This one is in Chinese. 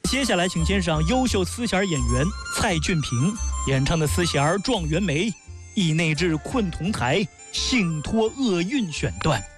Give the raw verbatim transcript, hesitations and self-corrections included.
接下来，请欣赏优秀丝弦演员蔡俊平演唱的丝弦《状元梅》，意内至困铜台，幸托厄运选段。